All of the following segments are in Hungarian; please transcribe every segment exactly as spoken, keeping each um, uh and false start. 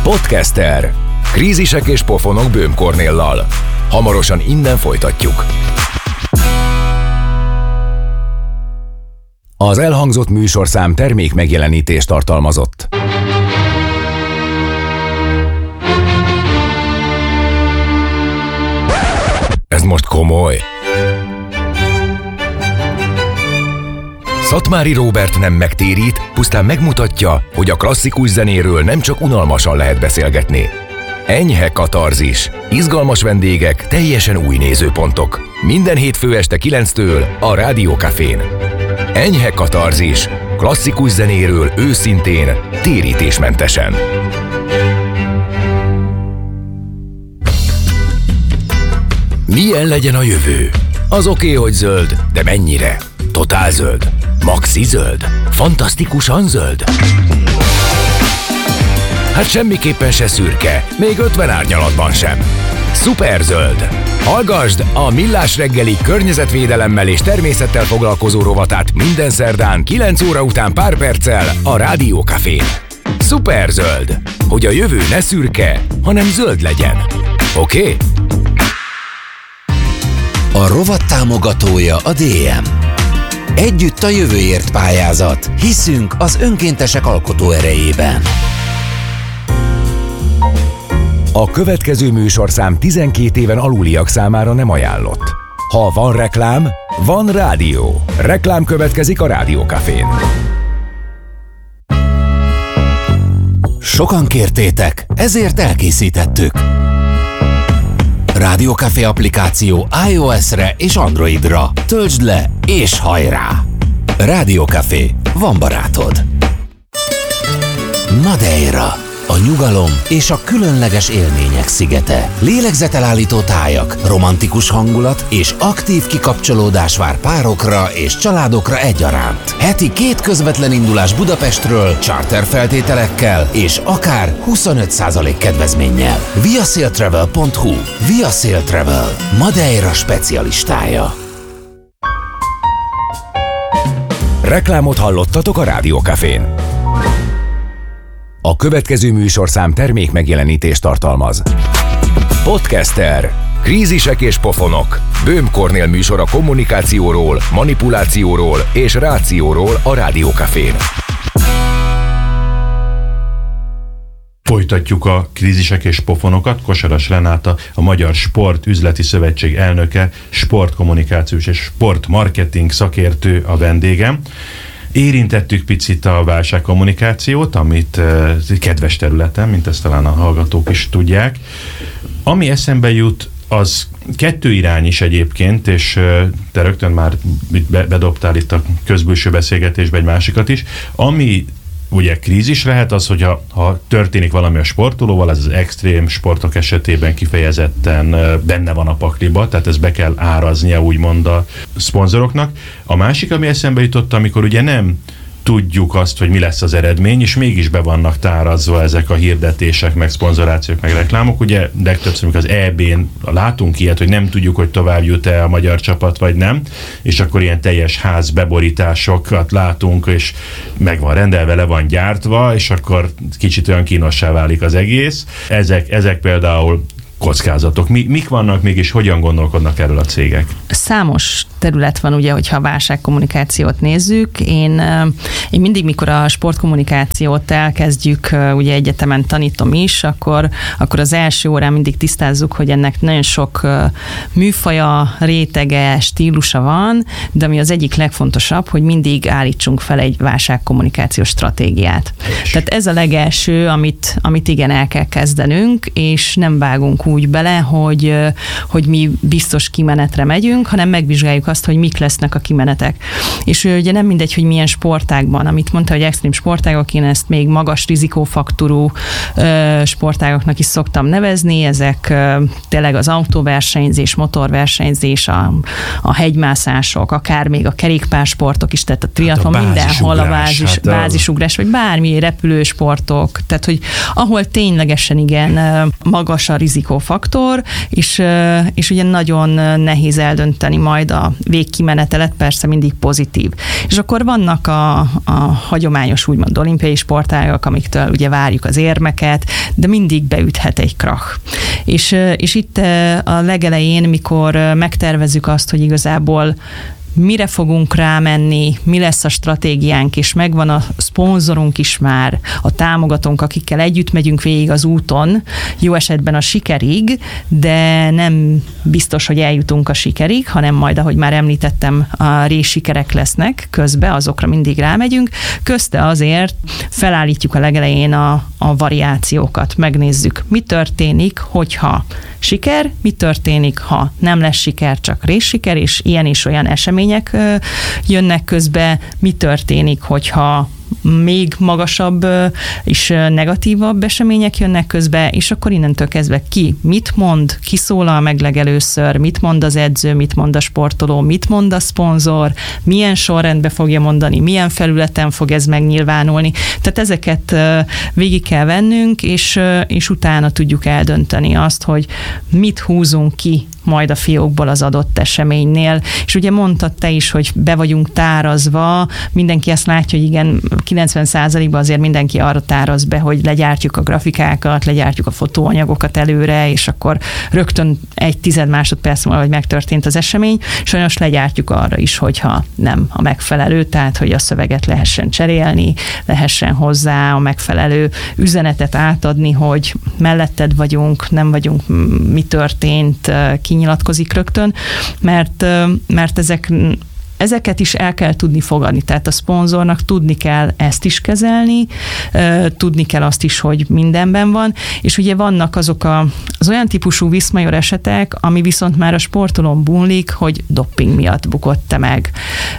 Podcaster. Krízisek és pofonok Böhm Kornéllal. Hamarosan innen folytatjuk. Az elhangzott műsorszám termék megjelenítést tartalmazott. Ez most komoly. Szatmári Róbert nem megtérít, pusztán megmutatja, hogy a klasszikus zenéről nem csak unalmasan lehet beszélgetni. Enyhe katarzis, izgalmas vendégek, teljesen új nézőpontok. Minden hétfő este kilenctől a Rádió Cafén. Enyhe katarzis, klasszikus zenéről őszintén, térítésmentesen. Milyen legyen a jövő? Az oké, hogy zöld, de mennyire? Totál zöld? Maxi zöld? Fantasztikusan zöld? Hát semmiképpen se szürke, még ötven árnyalatban sem. Szuperzöld! Hallgasd a Millás reggeli környezetvédelemmel és természettel foglalkozó rovatát minden szerdán kilenc óra után pár perccel a Rádió Cafén. Szuperzöld! Hogy a jövő ne szürke, hanem zöld legyen. Oké? Okay? A rovat támogatója a dé em. Együtt a jövőért pályázat. Hiszünk az önkéntesek alkotó erejében. A következő műsorszám tizenkét éven aluliak számára nem ajánlott. Ha van reklám, van rádió. Reklám következik a Rádió Cafén. Sokan kértétek, ezért elkészítettük. Rádió Café applikáció iOS-re és Androidra. Töltsd le és hajrá! Rádió Café, van barátod. Madeira. A nyugalom és a különleges élmények szigete. Lélegzetelállító tájak, romantikus hangulat és aktív kikapcsolódás vár párokra és családokra egyaránt. Heti két közvetlen indulás Budapestről, charter feltételekkel és akár huszonöt százalék kedvezménnyel. viasailtravel pont hu. Viasail Travel, Madeira specialistája. Reklámot hallottatok a Rádió Cafén. A következő műsorszám termék megjelenítést tartalmaz. Podcaster. Krízisek és pofonok. Böhm Kornél műsor a kommunikációról, manipulációról és rációról a Rádió Cafén. Folytatjuk a krízisek és pofonokat. Kosaras Renáta, a Magyar Sport Üzleti Szövetség elnöke, sportkommunikációs és sportmarketing szakértő a vendégem. Érintettük picit a válságkommunikációt, amit uh, kedves területen, mint ezt talán a hallgatók is tudják. Ami eszembe jut, az kettő irány is egyébként, és uh, te rögtön már be, bedobtál itt a közbülső beszélgetésbe egy másikat is. Ami ugye krízis lehet az, hogyha ha történik valami a sportolóval, ez az extrém sportok esetében kifejezetten benne van a pakliba, tehát ez be kell áraznia úgymond a szponzoroknak. A másik, ami eszembe jutott, amikor ugye nem tudjuk azt, hogy mi lesz az eredmény, és mégis be vannak tárazva ezek a hirdetések, meg szponzorációk, meg reklámok. Ugye legtöbbször az é bén látunk ilyet, hogy nem tudjuk, hogy tovább jut-e a magyar csapat, vagy nem, és akkor ilyen teljes ház beborításokat látunk, és meg van rendelve, le van gyártva, és akkor kicsit olyan kínossá válik az egész. Ezek, ezek például kockázatok. Mi, mik vannak mégis, hogyan gondolkodnak erről a cégek? Számos terület van, ugye, hogyha a válságkommunikációt nézzük. Én, én mindig, mikor a sportkommunikációt elkezdjük, ugye egyetemen tanítom is, akkor, akkor az első órán mindig tisztázzuk, hogy ennek nagyon sok műfaja, rétege, stílusa van, de ami az egyik legfontosabb, hogy mindig állítsunk fel egy válságkommunikációs stratégiát. És. Tehát ez a legelső, amit, amit igen el kell kezdenünk, és nem vágunk úgy bele, hogy, hogy mi biztos kimenetre megyünk, hanem megvizsgáljuk azt, hogy mik lesznek a kimenetek. És ugye nem mindegy, hogy milyen sportágban, amit mondta, hogy extrém sportágok, én ezt még magas rizikófaktorú sportágoknak is szoktam nevezni, ezek tényleg az autóversenyzés, motorversenyzés, a, a hegymászások, akár még a kerékpársportok is, tehát a triatlon, hát a mindenhol a bázis, hát a... bázisugrás, vagy bármi repülősportok, tehát hogy ahol ténylegesen igen magas a rizikófaktor, és, és ugye nagyon nehéz eldönteni majd a végkimenetelet, persze mindig pozitív. És akkor vannak a, a hagyományos úgymond olimpiai sportágak, amiktől ugye várjuk az érmeket, de mindig beüthet egy krach. És, és itt a legelején, mikor megtervezzük azt, hogy igazából mire fogunk rámenni, mi lesz a stratégiánk, és megvan a szponzorunk is már, a támogatónk, akikkel együtt megyünk végig az úton, jó esetben a sikerig, de nem biztos, hogy eljutunk a sikerig, hanem majd, ahogy már említettem, a részsikerek lesznek közbe, azokra mindig rámegyünk. Közte azért felállítjuk a legelején a, a variációkat, megnézzük, mi történik, hogyha siker, mi történik, ha nem lesz siker, csak részsiker, és ilyen és olyan események jönnek közbe, mi történik, hogyha még magasabb és negatívabb események jönnek közbe, és akkor innentől kezdve ki mit mond, ki szólal meg legelőször, mit mond az edző, mit mond a sportoló, mit mond a szponzor, milyen sorrendben fogja mondani, milyen felületen fog ez megnyilvánulni. Tehát ezeket végig kell vennünk, és, és utána tudjuk eldönteni azt, hogy mit húzunk ki majd a fiókból az adott eseménynél. És ugye mondtad te is, hogy be vagyunk tárazva, mindenki ezt látja, hogy igen, kilencven százalékban azért mindenki arra táraz be, hogy legyártjuk a grafikákat, legyártjuk a fotóanyagokat előre, és akkor rögtön egy tized másodperc múlva, hogy megtörtént az esemény. Sajnos legyártjuk arra is, hogyha nem a megfelelő, tehát hogy a szöveget lehessen cserélni, lehessen hozzá a megfelelő üzenetet átadni, hogy melletted vagyunk, nem vagyunk, mi történt, ki nyilatkozik rögtön, mert, mert ezek Ezeket is el kell tudni fogadni, tehát a szponzornak tudni kell ezt is kezelni, tudni kell azt is, hogy mindenben van, és ugye vannak azok a, az olyan típusú viszmajor esetek, ami viszont már a sportolón múlik, hogy dopping miatt bukott meg.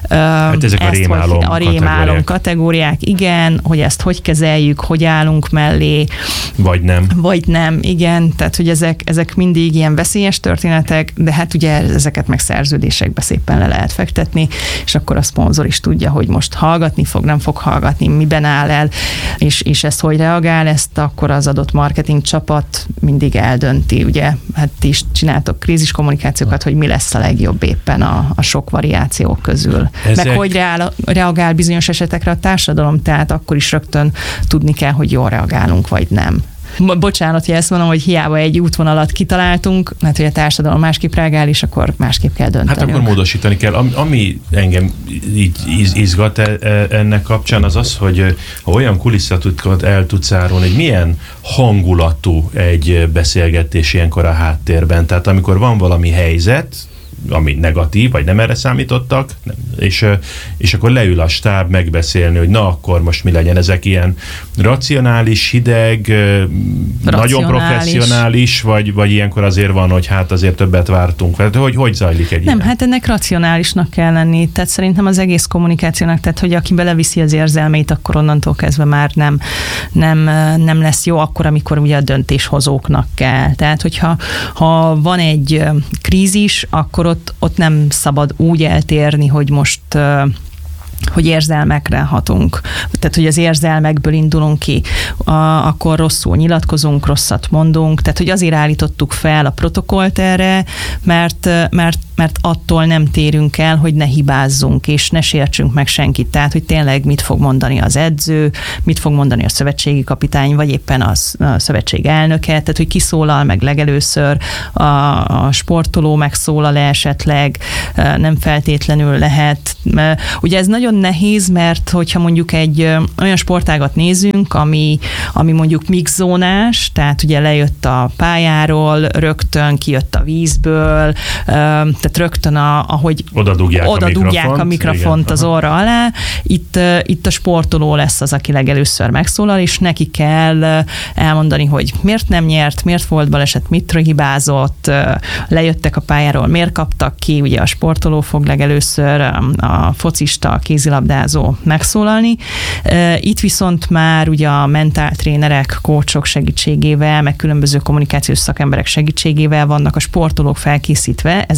Hát ezek ezt, a rémálom a rémálom kategóriák. kategóriák, igen, hogy ezt hogy kezeljük, hogy állunk mellé. Vagy nem. Vagy nem, igen, tehát hogy ezek, ezek mindig ilyen veszélyes történetek, de hát ugye ezeket meg szerződésekbe szépen le lehet fektetni, és akkor a szponzor is tudja, hogy most hallgatni fog, nem fog hallgatni, miben áll el, és, és ezt hogy reagál, ezt akkor az adott marketing csapat mindig eldönti, ugye, hát ti is csináltok krízis kommunikációkat, hogy mi lesz a legjobb éppen a, a sok variációk közül. Ezek... Meg hogy reál, reagál bizonyos esetekre a társadalom, tehát akkor is rögtön tudni kell, hogy jól reagálunk, vagy nem. Bocsánat, hogy ezt mondom, hogy hiába egy útvonalat kitaláltunk, mert hogy a társadalom másképp reagál, és akkor másképp kell döntenünk. Hát akkor módosítani kell. Ami, ami engem így izgat ennek kapcsán, az az, hogy ha olyan kulisszatitkot el tudsz árulni, hogy milyen hangulatú egy beszélgetés ilyenkor a háttérben. Tehát amikor van valami helyzet, ami negatív, vagy nem erre számítottak, nem. És, és akkor leül a stáb megbeszélni, hogy na, akkor most mi legyen. Ezek ilyen racionális, hideg, racionális. Nagyon professzionális, vagy, vagy ilyenkor azért van, hogy hát azért többet vártunk. Tehát hogy, hogy zajlik egy Nem, ilyen? hát ennek racionálisnak kell lenni. Tehát szerintem az egész kommunikációnak, tehát hogy aki beleviszi az érzelmeit, akkor onnantól kezdve már nem, nem, nem lesz jó, akkor, amikor ugye a döntéshozóknak kell. Tehát, hogyha ha van egy krízis, akkor ott, ott nem szabad úgy eltérni, hogy most hogy érzelmekre hatunk. Tehát, hogy az érzelmekből indulunk ki, a, akkor rosszul nyilatkozunk, rosszat mondunk, tehát, hogy azért állítottuk fel a protokollt erre, mert, mert, mert attól nem térünk el, hogy ne hibázzunk, és ne sértsünk meg senkit. Tehát, hogy tényleg mit fog mondani az edző, mit fog mondani a szövetségi kapitány, vagy éppen a, a szövetség elnöke, tehát, hogy kiszólal meg legelőször, a, a sportoló megszólal esetleg, nem feltétlenül lehet. Ugye ez nagyon nehéz, mert hogyha mondjuk egy olyan sportágat nézünk, ami, ami mondjuk mixzónás, tehát ugye lejött a pályáról, rögtön kijött a vízből, tehát rögtön a, ahogy oda dugják, oda a dugják mikrofont, a mikrofont igen, az orra alá, itt, itt a sportoló lesz az, aki legelőször megszólal, és neki kell elmondani, hogy miért nem nyert, miért volt baleset, mit hibázott, lejöttek a pályáról, miért kaptak ki, ugye a sportoló fog legelőször, a focista, a kézilabdázó megszólalni. Itt viszont már ugye a mentáltrénerek, coachok segítségével, meg különböző kommunikációs szakemberek segítségével vannak a sportolók felkészítve, ez az ideális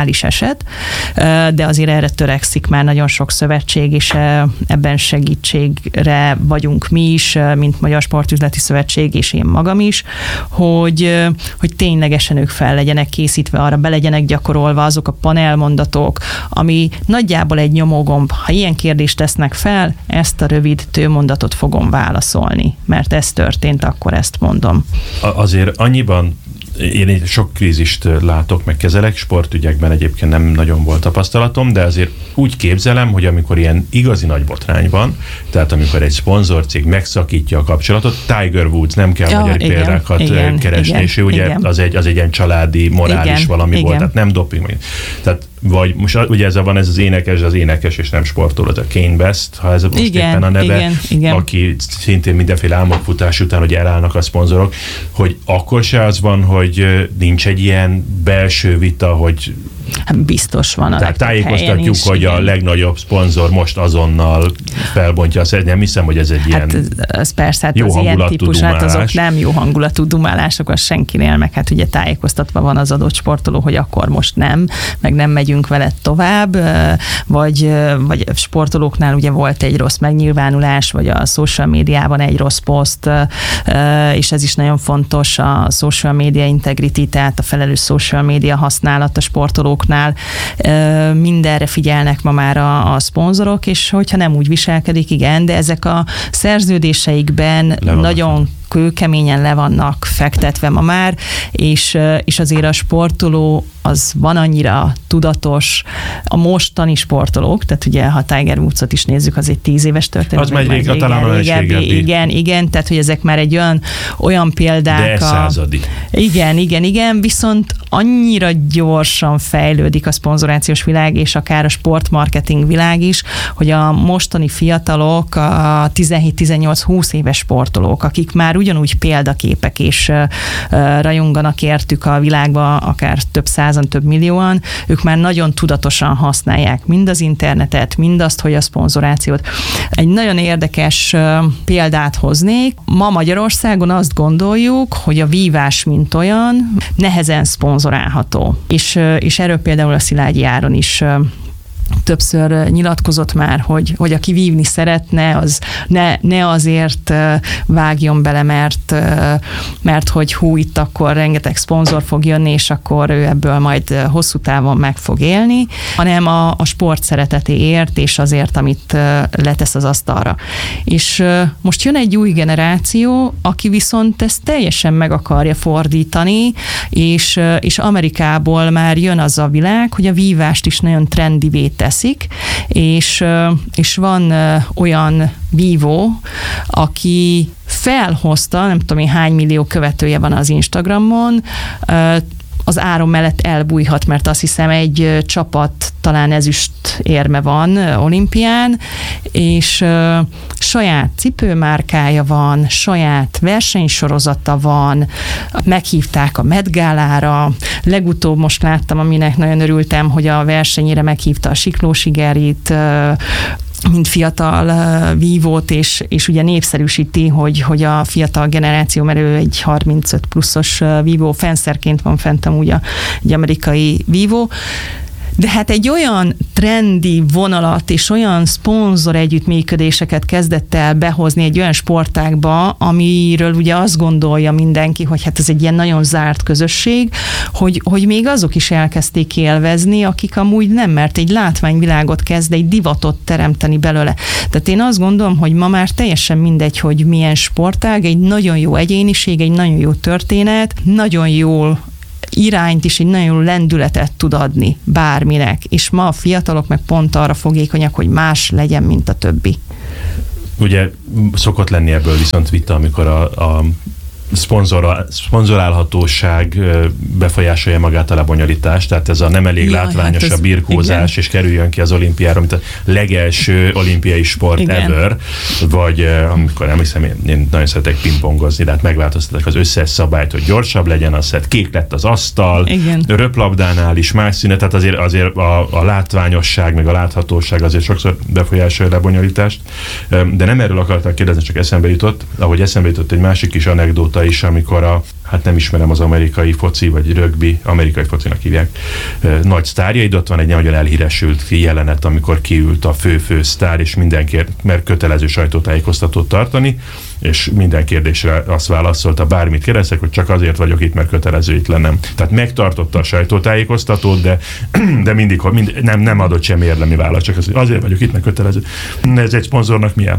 reális eset, de azért erre törekszik már nagyon sok szövetség, és ebben segítségre vagyunk mi is, mint Magyar Sportüzleti Szövetség, és én magam is, hogy, hogy ténylegesen ők fel legyenek készítve arra, be legyenek gyakorolva azok a panelmondatok, ami nagyjából egy nyomógomb. Ha ilyen kérdést tesznek fel, ezt a rövid tőmondatot fogom válaszolni, mert ez történt, akkor ezt mondom. Azért annyiban én sok krízist látok, meg kezelek, sportügyekben egyébként nem nagyon volt tapasztalatom, de azért úgy képzelem, hogy amikor ilyen igazi nagy botrány van, tehát amikor egy szponzorcég megszakítja a kapcsolatot, Tiger Woods, nem kell ja, magyar igen, példákat igen, keresni, igen, és ő ugye az egy, az egy ilyen családi, morális igen, valami igen. volt, tehát nem doping. Tehát vagy most ugye ez van ez az énekes, az énekes és nem sportoló, ez a Kane West, ha ez most igen, éppen a neve, igen, igen. aki szintén mindenféle álmokfutás után, hogy elállnak a szponzorok, hogy akkor se az van, hogy nincs egy ilyen belső vita, hogy hát biztos van. Tehát tájékoztatjuk, is, hogy igen. a legnagyobb szponzor most azonnal felbontja a szerint. Nem hiszem, hogy ez egy hát ilyen ez persze, hát jó az ilyen típus, dumálás. Hát azok nem jó hangulatú dumálások, az senkinél, meg hát ugye tájékoztatva van az adott sportoló, hogy akkor most nem, meg nem megyünk veled tovább, vagy, vagy sportolóknál ugye volt egy rossz megnyilvánulás, vagy a social médiában egy rossz poszt, és ez is nagyon fontos, a social media integrity, tehát a felelős social media használat a sportolóknál. Mindenre figyelnek ma már a, a szponzorok, és hogyha nem úgy viselkedik, igen, de ezek a szerződéseikben nagyon kőkeményen le vannak fektetve ma már, és, és azért a sportoló az van annyira tudatos, a mostani sportolók, tehát ugye ha Tiger Woodsot is nézzük, az egy tíz éves történet. Az megy rég, régen, talán régebbi, régebbi. Igen, igen, tehát hogy ezek már egy olyan, olyan példák. De századi. Igen, igen, igen, viszont annyira gyorsan fejlődik a szponzorációs világ, és akár a sportmarketing világ is, hogy a mostani fiatalok, a tizenhét tizennyolc húsz éves sportolók, akik már ugyanúgy példaképek, és uh, rajonganak értük a világba, akár több százan, több millióan, ők már nagyon tudatosan használják mind az internetet, mind azt, hogy a szponzorációt. Egy nagyon érdekes uh, példát hoznék. Ma Magyarországon azt gondoljuk, hogy a vívás mint olyan nehezen szponzorálható. És, uh, és erről például a Szilágyi Áron is uh, többször nyilatkozott már, hogy, hogy aki vívni szeretne, az ne, ne azért vágjon bele, mert, mert hogy hú, itt akkor rengeteg szponzor fog jönni, és akkor ő ebből majd hosszú távon meg fog élni, hanem a, a sport szeretetéért, és azért, amit letesz az asztalra. És most jön egy új generáció, aki viszont ezt teljesen meg akarja fordítani, és, és Amerikából már jön az a világ, hogy a vívást is nagyon trendivé teszik, és, és van olyan vívó, aki felhozta, nem tudom én hány millió követője van az Instagramon, az Áron mellett elbújhat, mert azt hiszem egy csapat talán ezüst érme van olimpián, és uh, saját cipőmárkája van, saját versenysorozata van, meghívták a Met Gálára, legutóbb most láttam, aminek nagyon örültem, hogy a versenyére meghívta a Siklósi Gerit, uh, mint fiatal uh, vívót, és, és ugye népszerűsíti, hogy, hogy a fiatal generáció, mert ő egy harmincöt pluszos uh, vívó, fenszerként van fent amúgy a, egy amerikai vívó, de hát egy olyan trendi vonalat és olyan szponzor együttműködéseket kezdett el behozni egy olyan sportágba, amiről ugye azt gondolja mindenki, hogy hát ez egy ilyen nagyon zárt közösség, hogy, hogy még azok is elkezdték élvezni, akik amúgy nem, mert egy látványvilágot kezd, egy divatot teremteni belőle. Tehát én azt gondolom, hogy ma már teljesen mindegy, hogy milyen sportág, egy nagyon jó egyéniség, egy nagyon jó történet, nagyon jól irányt is, egy nagyon jó lendületet tud adni bárminek, és ma a fiatalok meg pont arra fogékonyak, hogy más legyen, mint a többi. Ugye szokott lenni ebből viszont vita, amikor a, a szponzor, szponzorálhatóság befolyásolja magát a lebonyolítást, tehát ez a nem elég ja, látványos hát a birkózás, igen. és kerüljön ki az olimpiára, mint a legelső olimpiai sport igen. ever, vagy amikor nem hiszem, én, én nagyon szeretek pingpongozni, de hát megváltoztatták az összes szabályt, hogy gyorsabb legyen, az hát kék lett az asztal, igen. röplabdánál is más színe, tehát azért, azért a, a látványosság, meg a láthatóság azért sokszor befolyásolja a lebonyolítást, de nem erről akartam kérdezni, csak eszembe jutott, ahogy eszembe jutott egy másik kis anekdóta óta is, amikor a, hát nem ismerem az amerikai foci, vagy rögbi, amerikai focinak hívják, nagy sztárjaid, ott van egy nagyon elhíresült jelenet, amikor kiült a fő-fő sztár, és mindenki, mert kötelező sajtótájékoztatót tartani, és minden kérdésre azt válaszolta, bármit kérdeztek, hogy csak azért vagyok itt, mert kötelező itt lennem. Tehát megtartotta a sajtótájékoztatót, de, de mindig mind, nem, nem adott semmi érdemi választ, csak azért vagyok itt, mert kötelező. Ez egy szponzornak milyen?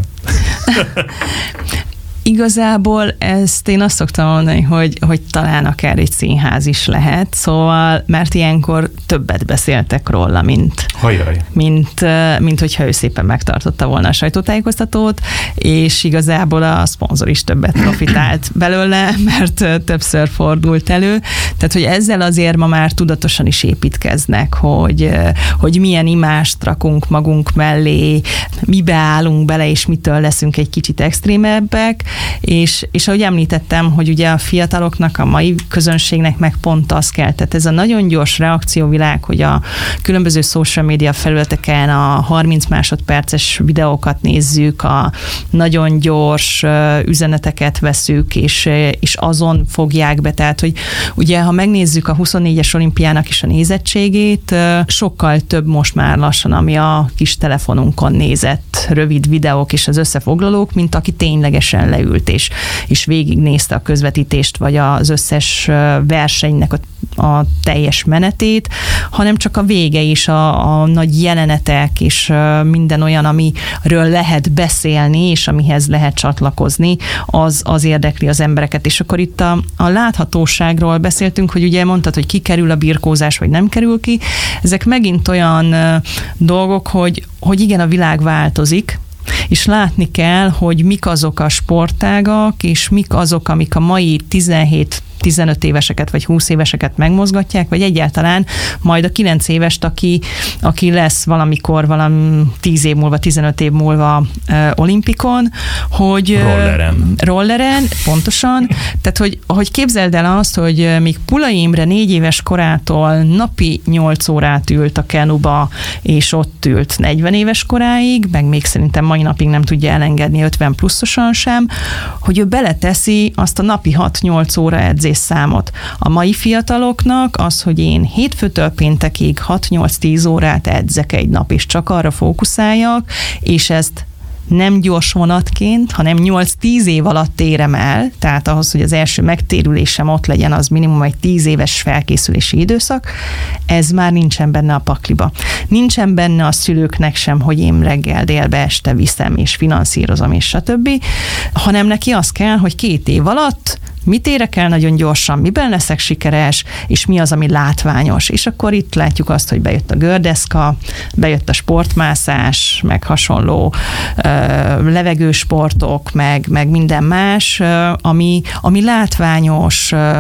Igazából ezt én azt szoktam mondani, hogy, hogy talán akár egy színház is lehet, szóval, mert ilyenkor többet beszéltek róla, mint, mint, mint hogyha ő szépen megtartotta volna a sajtótájékoztatót, és igazából a szponzor is többet profitált belőle, mert többször fordult elő. Tehát, hogy ezzel azért ma már tudatosan is építkeznek, hogy, hogy milyen imást rakunk magunk mellé, mibe állunk bele, és mitől leszünk egy kicsit extrémebbek, és, és ahogy említettem, hogy ugye a fiataloknak, a mai közönségnek meg pont az kell, tehát ez a nagyon gyors reakcióvilág, hogy a különböző social media felületeken a harminc másodperces videókat nézzük, a nagyon gyors üzeneteket veszük, és, és azon fogják be, tehát hogy ugye, ha megnézzük a huszonnégyes olimpiának is a nézettségét, sokkal több most már lassan, ami a kis telefonunkon nézett rövid videók és az összefoglalók, mint aki ténylegesen leült és, és végignézte a közvetítést, vagy az összes versenynek a, a teljes menetét, hanem csak a vége is, a, a nagy jelenetek, és minden olyan, amiről lehet beszélni, és amihez lehet csatlakozni, az, az érdekli az embereket. És akkor itt a, a láthatóságról beszéltünk, hogy ugye mondtad, hogy ki kerül a birkózás, vagy nem kerül ki. Ezek megint olyan dolgok, hogy, hogy igen, a világ változik, és látni kell, hogy mik azok a sportágak, és mik azok, amik a mai tizenhét tizenöt éveseket vagy húsz éveseket megmozgatják, vagy egyáltalán majd a kilenc évest, aki, aki lesz valamikor, valami tíz év múlva, tizenöt év múlva uh, olimpikon, hogy... Rolleren. Rolleren, pontosan. Tehát, hogy, hogy képzeld el azt, hogy míg Pula Imre négy éves korától napi nyolc órát ült a kenuba, és ott ült negyven éves koráig, meg még szerintem mai napig nem tudja elengedni ötven pluszosan sem, hogy ő beleteszi azt a napi hat-nyolc óra edzés számot. A mai fiataloknak az, hogy én hétfőtől péntekig hat-nyolc-tíz órát edzek egy nap, és csak arra fókuszáljak, és ezt nem gyors vonatként, hanem nyolc-tíz év alatt érem el, tehát ahhoz, hogy az első megtérülésem ott legyen, az minimum egy tíz éves felkészülési időszak, ez már nincsen benne a pakliba. Nincsen benne a szülőknek sem, hogy én reggel, délbe, este viszem, és finanszírozom, és stb., hanem neki az kell, hogy két év alatt mit érek el nagyon gyorsan, miben leszek sikeres, és mi az, ami látványos. És akkor itt látjuk azt, hogy bejött a gördeszka, bejött a sportmászás, meg hasonló ö, levegősportok, meg, meg minden más, ö, ami, ami látványos, ö,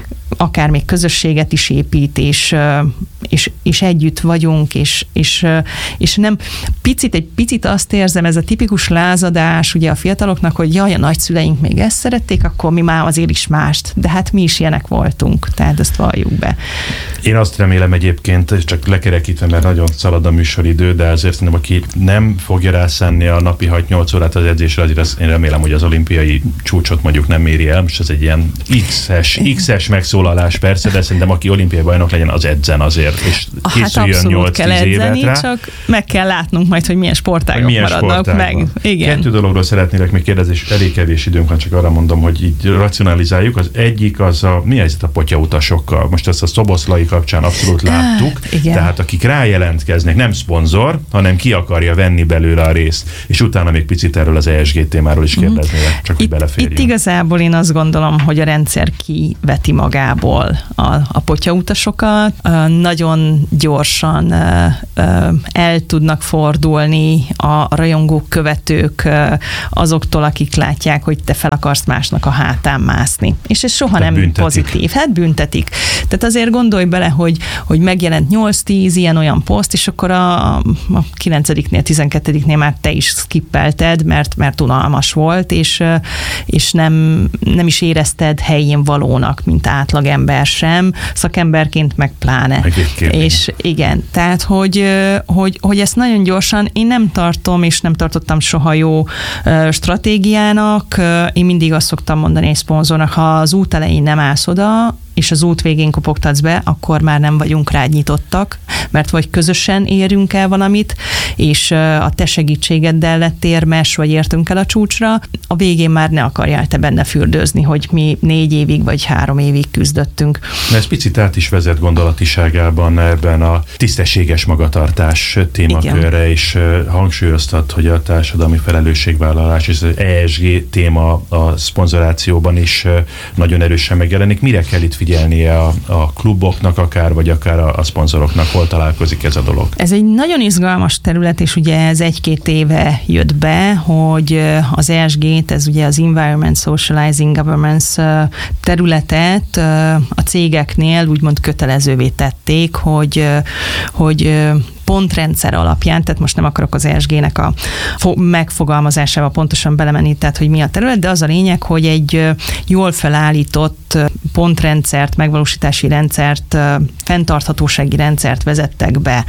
akár még közösséget is épít, és, és, és együtt vagyunk, és, és, és nem picit, egy picit azt érzem, ez a tipikus lázadás ugye a fiataloknak, hogy jaj, a nagyszüleink még ezt szerették, akkor mi már azért is mást, de hát mi is ilyenek voltunk, tehát ezt valljuk be. Én azt remélem egyébként, csak lekerekítve, mert nagyon szalad a műsoridő, de azért szerintem, aki nem fogja rászenni a napi hat-nyolc órát az edzésre, azért azt én remélem, hogy az olimpiai csúcsot mondjuk nem méri el, most ez egy ilyen X-es, X-es megszólalás persze, de szerintem aki olimpiai bajnok legyen, az edzen azért, és készüljön nyolc-tíz évet rá. Csak meg kell látnunk majd, hogy milyen sportágok milyen maradnak sportágok meg. Igen. Kettő dologról szeretnélek még kérdezni, és elég kevés időnk van, csak arra mondom, hogy így racionalizáljuk. Az egyik az a, mi ez itt a potyautasokkal? Most ezt a Szoboszlai kapcsán abszolút láttuk. Igen. Tehát akik rájelentkeznek, nem szponzor, hanem ki akarja venni belőle a részt, és utána még picit erről az E S G témáról is kérdeznélek, csak hogy itt, beleférjünk. Itt igazából én azt gondolom, hogy a rendszer kiveti magából a, a potyautasokat. Nagyon gyorsan el tudnak fordulni a rajongók, követők azoktól, akik látják, hogy te fel akarsz másnak a hátán mászni. És ez soha Tehát nem büntetik. pozitív. Hát büntetik. Tehát azért gondolj bele, hogy, hogy megjelent nyolc-tíz ilyen-olyan poszt, és akkor a, a kilencediknél, tizenkettediknél már te is skippelted, mert, mert unalmas volt, és, és nem, nem is érezted helyén valónak, mint átlagember sem, szakemberként meg pláne. Meg egy kérni. És igen, tehát, hogy, hogy, hogy ezt nagyon gyorsan, én nem tartom, és nem tartottam soha jó stratégiának. Én mindig azt szoktam mondani egy szponzornak, ha az út elején nem állsz oda, és az út végén kopogtatsz be, akkor már nem vagyunk rád nyitottak, mert vagy közösen érünk el valamit, és a te segítségeddel lett érmes, vagy értünk el a csúcsra, a végén már ne akarjál te benne fürdőzni, hogy mi négy évig vagy három évig küzdöttünk. Ez picit át is vezet gondolatiságában ebben a tisztességes magatartás témakörre, és hangsúlyoztat, hogy a társadalmi felelősségvállalás és az E S G téma a szponzorációban is nagyon erősen megjelenik. Mire kell itt figyelnie a, a kluboknak akár, vagy akár a, a szponzoroknak, hol találkozik ez a dolog? Ez egy nagyon izgalmas terület, és ugye ez egy-két éve jött be, hogy az E S G-t, ez ugye az Environment Socializing Governance területet a cégeknél úgymond kötelezővé tették, hogy, hogy pontrendszer alapján, tehát most nem akarok az E S G-nek a megfogalmazásába pontosan belemenni, tehát hogy mi a terület, de az a lényeg, hogy egy jól felállított pontrendszert, megvalósítási rendszert, fenntarthatósági rendszert vezettek be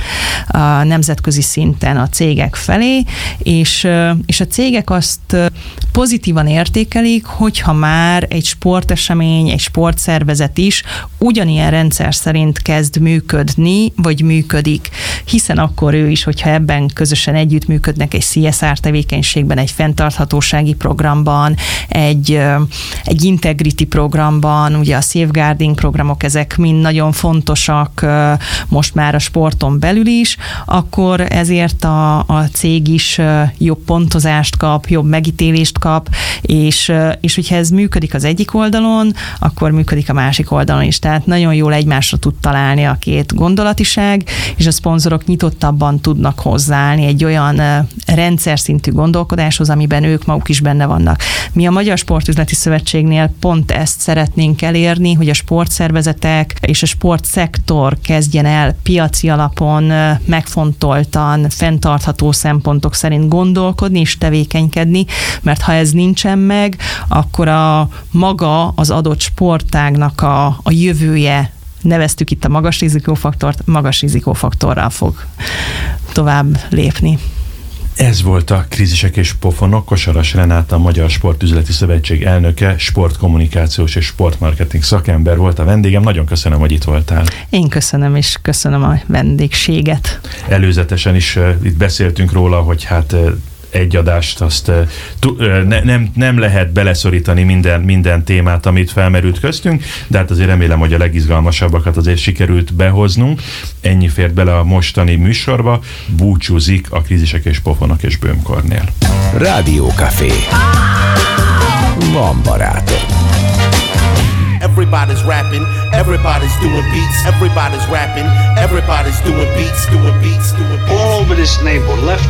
a nemzetközi szinten a cégek felé, és, és a cégek azt pozitívan értékelik, hogyha már egy sportesemény, egy sportszervezet is ugyanilyen rendszer szerint kezd működni, vagy működik, hiszen akkor ő is, hogyha ebben közösen együttműködnek egy C S R tevékenységben, egy fenntarthatósági programban, egy, egy integrity programban, ugye a safeguarding programok, ezek mind nagyon fontosak most már a sporton belül is, akkor ezért a, a cég is jobb pontozást kap, jobb megítélést kap, és, és hogyha ez működik az egyik oldalon, akkor működik a másik oldalon is. Tehát nagyon jól egymásra tud találni a két gondolatiság, és a szponzorok nyitottabban tudnak hozzáállni egy olyan rendszer szintű gondolkodáshoz, amiben ők maguk is benne vannak. Mi a Magyar Sportüzleti Szövetségnél pont ezt szeretnénk elérni, hogy a sportszervezetek és a sportszektor kezdjen el piaci alapon megfontoltan, fenntartható szempontok szerint gondolkodni és tevékenykedni, mert ha ez nincsen meg, akkor a maga az adott sportágnak a, a jövője, neveztük itt a magas rizikófaktort, magas rizikófaktorral fog tovább lépni. Ez volt a Krízisek és pofonok. Kosaras Renáta, a Magyar Sportüzleti Szövetség elnöke, sportkommunikációs és sportmarketing szakember volt a vendégem. Nagyon köszönöm, hogy itt voltál. Én köszönöm, és köszönöm a vendégséget. Előzetesen is uh, itt beszéltünk róla, hogy hát uh, egy adást azt ne, nem, nem lehet beleszorítani minden, minden témát, amit felmerült köztünk, de hát azért remélem, hogy a legizgalmasabbakat azért sikerült behoznunk. Ennyi fért bele a mostani műsorba. Búcsúzik a Krízisek és pofonok és Böhm Kornél. Rádiókafé. Van barátok. Everybody's rapping, everybody's doing beats, everybody's rapping, everybody's doing beats, doing beats, doing beats. All over this neighborhood, left